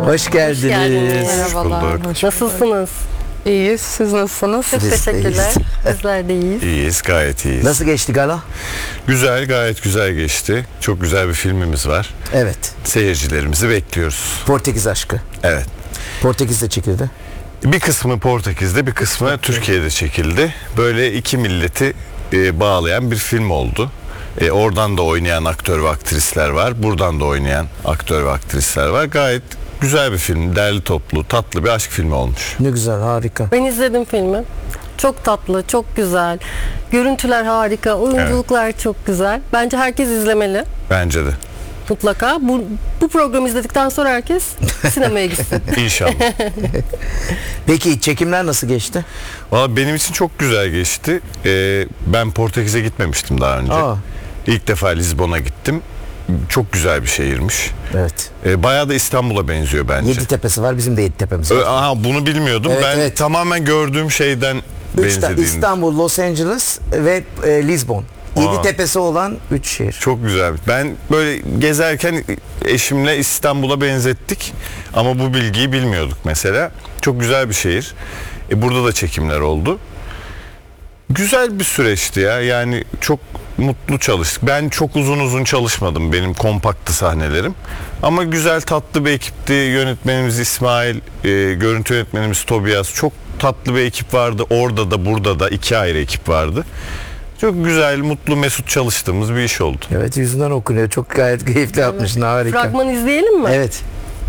Hoş geldiniz. geldiniz. Merhabalar. bulduk. Nasılsınız? İyiyiz. Siz nasılsınız? Çok Biz de teşekkürler. iyiyiz. Bizler de iyiyiz. İyiyiz, gayet iyiyiz. Nasıl geçti gala? Güzel, gayet güzel geçti. Çok güzel bir filmimiz var. Evet. Seyircilerimizi bekliyoruz. Portekiz aşkı. Evet. Portekiz'de çekildi. Bir kısmı Portekiz'de, bir kısmı Türkiye'de çekildi. Böyle iki milleti bağlayan bir film oldu. Oradan da oynayan aktör ve aktrisler var. Buradan da oynayan aktör ve aktrisler var. Gayet güzel bir film. Derli toplu, tatlı bir aşk filmi olmuş. Ne güzel, harika. Ben izledim filmi. Çok tatlı, çok güzel. Görüntüler harika, oyunculuklar çok güzel. Bence herkes izlemeli. Bence de. Mutlaka. Bu programı izledikten sonra herkes sinemaya gitsin. İnşallah. Peki çekimler nasıl geçti? Valla benim için çok güzel geçti. Ben Portekiz'e gitmemiştim daha önce. Aa. İlk defa Lizbon'a gittim. Çok güzel bir şehirmiş. Evet. Bayağı da İstanbul'a benziyor bence. Yeditepe'si var, bizim de Yeditepe'miz var. Aha, bunu bilmiyordum. Evet, Ben evet. tamamen gördüğüm şeyden benzediğini. İstanbul, Los Angeles ve Lizbon. Yeditepe'si olan 3 şehir. Çok güzel. Ben böyle gezerken eşimle İstanbul'a benzettik. Ama bu bilgiyi bilmiyorduk mesela. Çok güzel bir şehir. Burada da çekimler oldu. Güzel bir süreçti ya. Yani çok mutlu çalıştık. Ben çok uzun çalışmadım. Benim kompaktı sahnelerim. Ama güzel, tatlı bir ekipti. Yönetmenimiz İsmail, görüntü yönetmenimiz Tobias. Çok tatlı bir ekip vardı. Orada da burada da 2 ayrı ekip vardı. Çok güzel, mutlu, mesut çalıştığımız bir iş oldu. Evet, yüzünden okunuyor. Çok gayet keyifli yapmışsın, harika. Fragman izleyelim mi? Evet.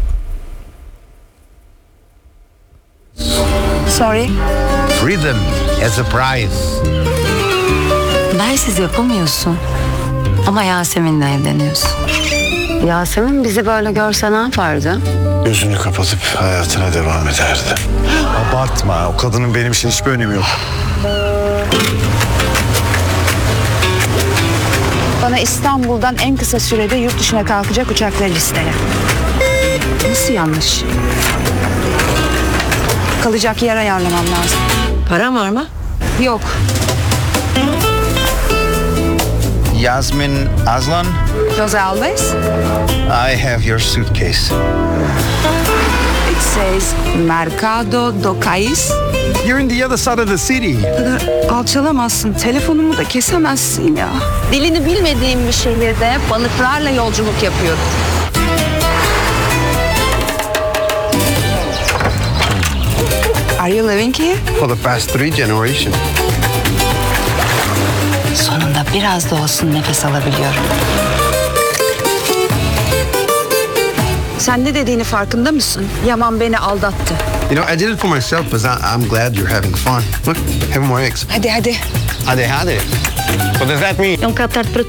Sorry. Freedom as a prize. Bensiz yapamıyorsun. Ama Yasemin'le evleniyorsun. Yasemin bizi böyle görse ne yapardı? Gözünü kapatıp hayatına devam ederdi. Abartma. O kadının benim için hiçbir önemi yok. Bana İstanbul'dan en kısa sürede yurt dışına kalkacak uçakları listele. Nasıl yanlış? Kalacak yer ayarlamam lazım. Param var mı? Yok. Yasmin Aslan, Jose Alves. I have your suitcase. It says Mercado do Cais. You're in the other side of the city. Alçalamazsın. Telefonumu da kesemezsin ya. Dilini bilmediğim bir şehirde balıklarla yolculuk yapıyorum. Are you living here? For the past 3 generations. Sonunda biraz da olsun nefes alabiliyorum. Sen ne dediğini farkında mısın? Yaman beni aldattı. You know, I did it for myself, but I'm glad you're having fun. Look, have more eggs. Hadi. Hadi. What does that mean? É cartão para